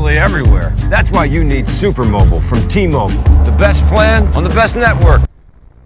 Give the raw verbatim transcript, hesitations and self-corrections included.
virtually everywhere. That's why you need Super Mobile from T-Mobile. The best plan on the best network.